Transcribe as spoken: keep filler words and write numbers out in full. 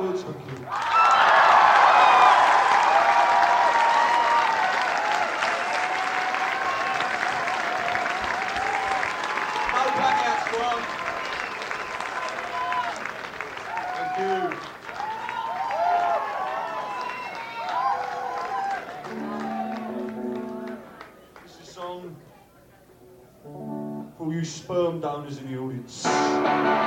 words, thank you. No blackouts, Ron. Thank you. This is a song for all you sperm donors in the audience.